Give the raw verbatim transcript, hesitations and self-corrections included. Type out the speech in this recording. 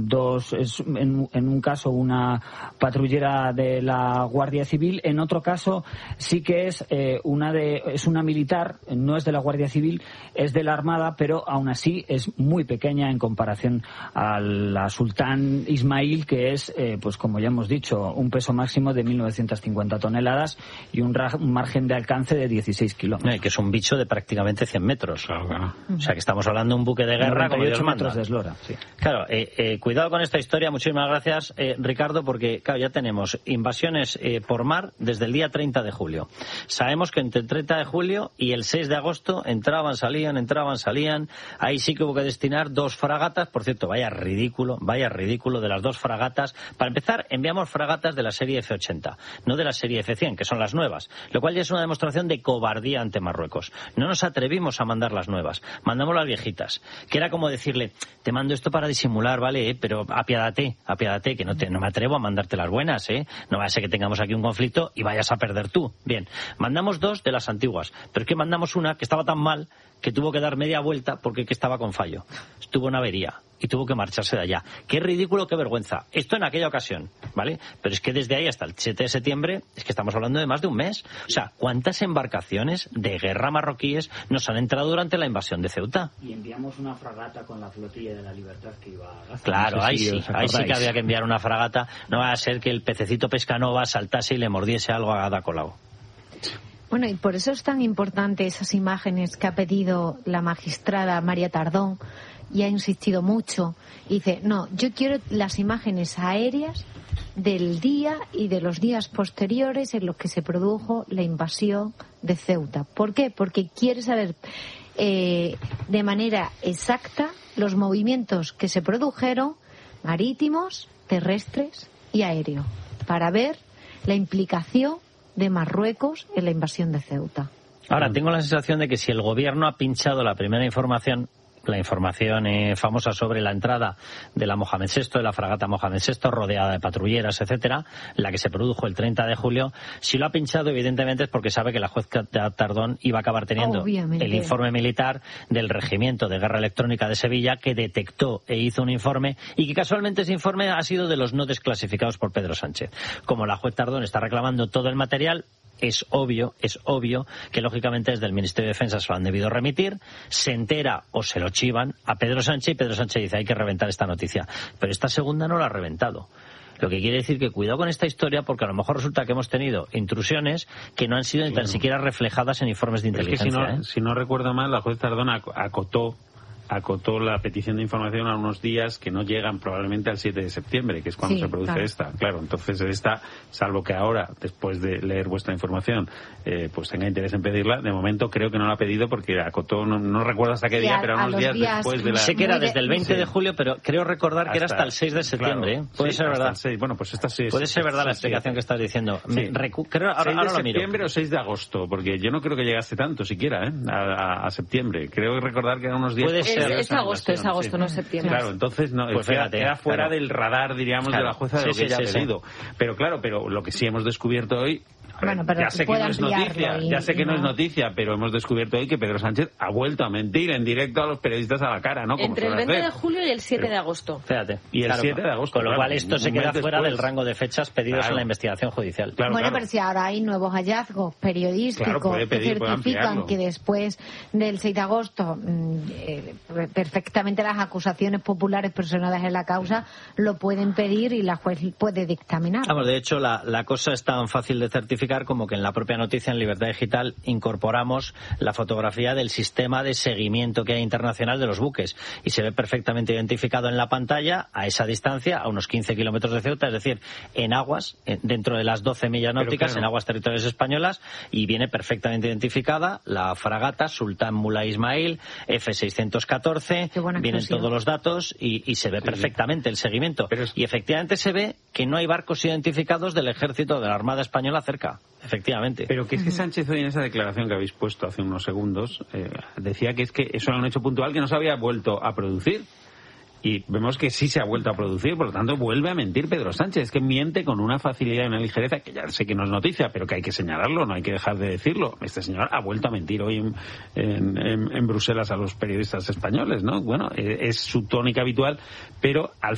dos, es en, en un caso una patrullera de la Guardia Civil, en otro caso sí que es eh, una de es una militar, no es de la Guardia Civil, es de la Armada, pero aún así es muy pequeña en comparación a la Sultán Ismail, que es, eh, pues como ya hemos dicho, un peso máximo de mil novecientas cincuenta toneladas y un, ra- un margen de alcance de dieciséis kilómetros. Eh, que es un bicho de prácticamente cien metros. Claro, claro. O sea, que estamos hablando de un buque de guerra como Dios manda. Metros de eslora, sí. Claro, eh, eh, cuidado con esta historia. Muchísimas gracias, eh, Ricardo, porque claro, ya tenemos invasiones eh, por mar desde el día treinta de julio. Sabemos que entre el treinta de julio y el seis de agosto entraban, salían, entraban, salían. Ahí sí que hubo que destinar dos fragatas. Por cierto, vaya ridículo, vaya ridículo de las dos fragatas. Para empezar, enviamos fragatas de la serie F ochenta, no de la serie F cien, que son las nuevas, lo cual ya es una demostración de cobardía ante Marruecos. No nos atrevimos a mandar las nuevas, mandamos las viejitas, que era como decirle, te mando esto para disimular, ¿vale? ¿Eh? Pero apiádate, apiádate, que no, te, no me atrevo a mandarte las buenas, ¿eh? No vaya a ser que tengamos aquí un conflicto y vayas a perder tú. Bien, mandamos dos de las antiguas, pero es que mandamos una que estaba tan mal que tuvo que dar media vuelta porque que estaba con fallo. Estuvo una avería y tuvo que marcharse de allá. Qué ridículo, qué vergüenza. Esto en aquella ocasión, ¿vale? Pero es que desde ahí hasta el siete de septiembre es que estamos hablando de más de un mes. O sea, ¿cuántas embarcaciones de guerra marroquíes nos han entrado durante la invasión de Ceuta? Y enviamos una fragata con la flotilla de la Libertad que iba a Gaza. Claro, no sé ahí si sí, ahí sí que había que enviar una fragata. No va a ser que el pececito Pescanova saltase y le mordiese algo a Ada Colau. Bueno, y por eso es tan importante esas imágenes que ha pedido la magistrada María Tardón y ha insistido mucho. Y dice, no, yo quiero las imágenes aéreas del día y de los días posteriores en los que se produjo la invasión de Ceuta. ¿Por qué? Porque quiere saber eh, de manera exacta los movimientos que se produjeron marítimos, terrestres y aéreos, para ver la implicación de Marruecos en la invasión de Ceuta. Ahora, tengo la sensación de que si el gobierno ha pinchado la primera información, la información eh, famosa sobre la entrada de la Mohamed sexto, de la fragata Mohamed sexto, rodeada de patrulleras, etcétera, la que se produjo el treinta de julio, si lo ha pinchado, evidentemente es porque sabe que la juez Tardón iba a acabar teniendo Obviamente. el informe militar del Regimiento de Guerra Electrónica de Sevilla, que detectó e hizo un informe, y que casualmente ese informe ha sido de los no desclasificados por Pedro Sánchez. Como la juez Tardón está reclamando todo el material, es obvio, es obvio que lógicamente desde el Ministerio de Defensa se lo han debido remitir, se entera o se lo chivan a Pedro Sánchez y Pedro Sánchez dice hay que reventar esta noticia. Pero esta segunda no la ha reventado. Lo que quiere decir que cuidado con esta historia, porque a lo mejor resulta que hemos tenido intrusiones que no han sido ni tan claro. siquiera reflejadas en informes de inteligencia. Es que si no, ¿eh? si no recuerdo mal, la juez Tardón acotó acotó la petición de información a unos días que no llegan probablemente al siete de septiembre, que es cuando sí, se produce claro. esta. Claro, entonces esta, salvo que ahora, después de leer vuestra información, eh, pues tenga interés en pedirla, de momento creo que no la ha pedido porque acotó, no, no recuerdo hasta qué sí, día, a, pero a unos días, días después de la... Sé que era desde el veinte sí. de julio, pero creo recordar que hasta, era hasta el seis de septiembre. Claro, ¿eh? Puede sí, ser verdad. seis. Bueno, pues esta sí es, Puede ser verdad sí, la explicación sí. que estás diciendo. Sí. Me recu- creo, ahora, seis de ahora lo miro. septiembre o seis de agosto, porque yo no creo que llegase tanto siquiera, ¿eh? A, a, a septiembre. Creo recordar que eran unos días... Puede ser. Es, es agosto. Es agosto, sí. no septiembre. Claro, entonces no, pues queda, fíjate, queda fuera claro. del radar, diríamos, claro. de la jueza de sí, lo que sí, ella sí, ha pedido. Sí. Pero claro, pero lo que sí hemos descubierto hoy, bueno, pero ya sé que no es noticia, y, ya sé que no. no es noticia, pero hemos descubierto hoy que Pedro Sánchez ha vuelto a mentir en directo a los periodistas a la cara, ¿no? Como Entre el veinte de julio y el siete pero, de agosto. Fíjate. Y el claro, siete de agosto. Con lo claro, cual esto se queda fuera después. del rango de fechas pedidos claro. en la investigación judicial. Claro, bueno, claro. pero si ahora hay nuevos hallazgos periodísticos claro, pedir, que certifican que después del seis de agosto eh, perfectamente las acusaciones populares personadas en la causa lo pueden pedir y la juez puede dictaminar. Vamos, de hecho, la, la cosa es tan fácil de certificar como que en la propia noticia en Libertad Digital incorporamos la fotografía del sistema de seguimiento que hay internacional de los buques y se ve perfectamente identificado en la pantalla a esa distancia, a unos quince kilómetros de Ceuta, es decir, en aguas, dentro de las doce millas náuticas, claro. en aguas territoriales españolas, y viene perfectamente identificada la fragata Sultán Mullah Ismail F seiscientos catorce, vienen todos los datos y, y se ve sí, perfectamente sí. el seguimiento. Pero es... Y efectivamente se ve que no hay barcos identificados del ejército de la Armada Española cerca. Efectivamente. Pero que es que Sánchez hoy en esa declaración que habéis puesto hace unos segundos eh, decía que es que eso era un hecho puntual que no se había vuelto a producir. Y vemos que sí se ha vuelto a producir, por lo tanto vuelve a mentir Pedro Sánchez. Es que miente con una facilidad y una ligereza que ya sé que no es noticia, pero que hay que señalarlo, no hay que dejar de decirlo. Este señor ha vuelto a mentir hoy en, en, en Bruselas a los periodistas españoles, ¿no? Bueno, es su tónica habitual, pero al